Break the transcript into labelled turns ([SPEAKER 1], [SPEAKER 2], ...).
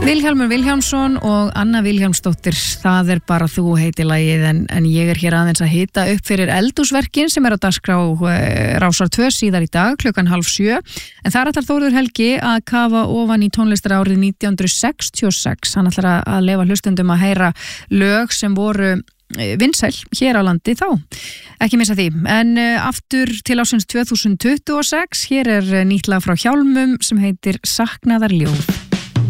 [SPEAKER 1] Vilhjálmur Vilhjálmsson og Anna Vilhjálmsdóttir, það bara þú heiti lagið en ég hér aðeins að hita upp fyrir eldhúsverkin sem á dagskrá Rásar 2 síðar í dag klukkan 6:30 en þar ætlar Þórður Helgi að kafa ofan í tónlistarárið 1966. Hann ætlar að leyfa hlustendum að heyra lög sem voru vinsæl hér á landi þá. Ekki missa því. En aftur til ásins 2026, hér nýtt lag frá Hjálmum sem heitir Saknaðarljóð.